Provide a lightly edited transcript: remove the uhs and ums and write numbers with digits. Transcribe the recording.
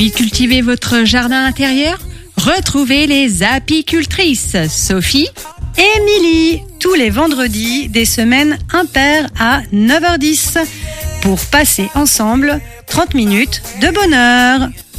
Cultivez votre jardin intérieur? Retrouvez les apicultrices Sophie et Émilie tous les vendredis des semaines impaires à 9h10 pour passer ensemble 30 minutes de bonheur.